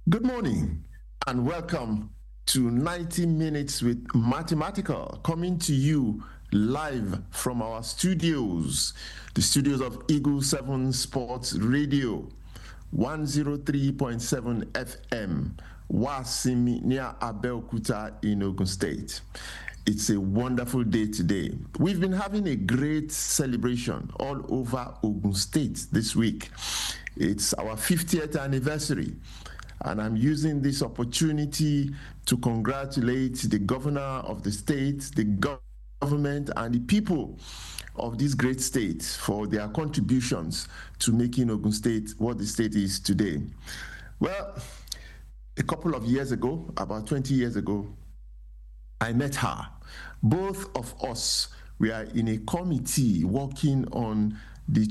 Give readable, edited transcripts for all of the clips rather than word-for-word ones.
Good morning and welcome to 90 Minutes with Mathematical, coming to you live from our studios, the studios of Eagle 7 Sports Radio, 103.7 FM, Wasimi near Abeokuta in Ogun State. It's a wonderful day today. We've been having a great celebration all over Ogun State this week. It's our 50th anniversary. And I'm using this opportunity to congratulate the governor of the state, the government, and the people of this great state for their contributions to making Ogun State what the state is today. Well, a couple of years ago, about 20 years ago, I met her. Both of us were in a committee working on the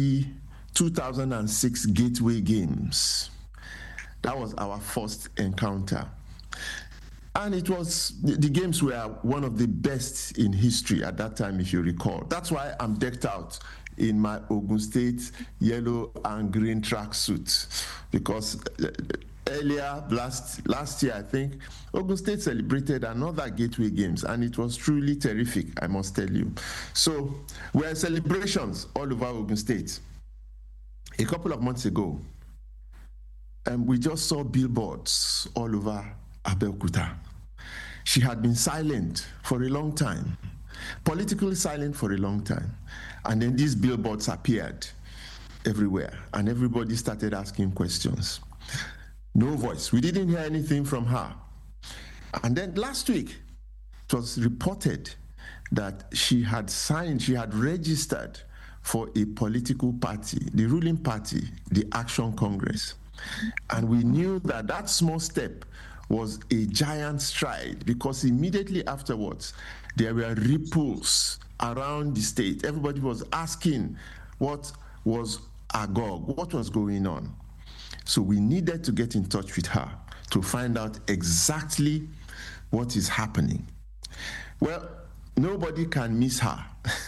2006 Gateway Games. That was our first encounter. And it was, the games were one of the best in history at that time, if you recall. That's why I'm decked out in my Ogun State yellow and green tracksuit. Because earlier, last year, I think, Ogun State celebrated another Gateway Games, and it was truly terrific, I must tell you. So, we had celebrations all over Ogun State. A couple of months ago, we just saw billboards all over Abeokuta. She had been silent for a long time, politically silent for a long time. And then these billboards appeared everywhere, and everybody started asking questions. No voice. We didn't hear anything from her. And then last week, it was reported that she had registered for a political party, the ruling party, the Action Congress. And we knew that that small step was a giant stride, because immediately afterwards, there were ripples around the state. Everybody was asking what was agog, what was going on. So we needed to get in touch with her to find out exactly what is happening. Well, nobody can miss her.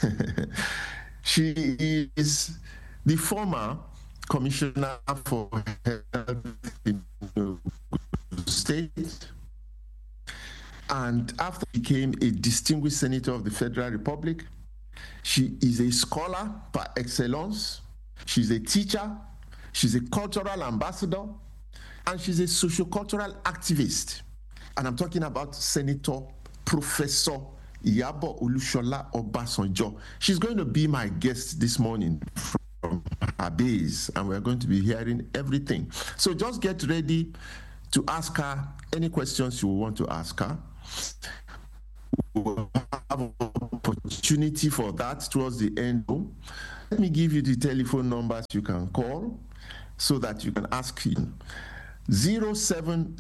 She is the former Commissioner for Health in the state, and after she became a distinguished senator of the Federal Republic, she is a scholar par excellence, she's a teacher, she's a cultural ambassador, and she's a sociocultural activist. And I'm talking about Senator Professor Iyabo Olusola Obasanjo. She's going to be my guest this morning from her base, and we're going to be hearing everything. So just get ready to ask her any questions you want to ask her. We'll have an opportunity for that towards the end. Let me give you the telephone numbers you can call so that you can ask him. 0700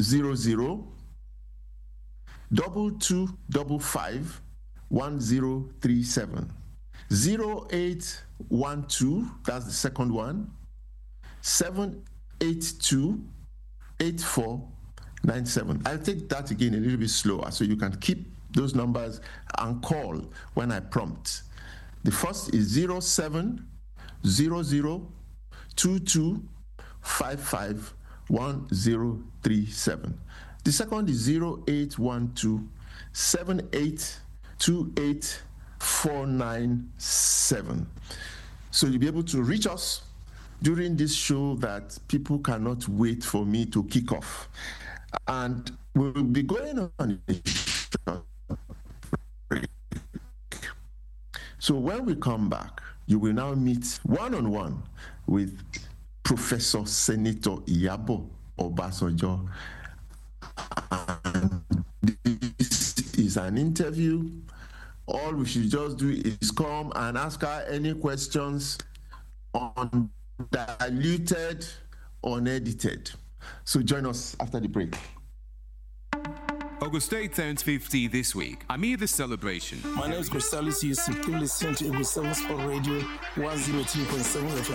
2255 1037. 0812, that's the second one, 782 8497. I'll take that again a little bit slower so you can keep those numbers and call when I prompt. The first is 0700 2255 1037. The second is 0812 7828 497. So you'll be able to reach us during this show that people cannot wait for me to kick off. And we'll be going on a short break. So when we come back, you will now meet one-on-one with Professor Senator Iyabo Obasanjo. And this is an interview. All we should just do is come and ask her any questions, undiluted, unedited. So join us after the break. Ogun State turns 50 this week. Amid the celebration. My name is Chrysalis Yusuf. You're listening to Eagle 7 Sport Radio 103.7 FM.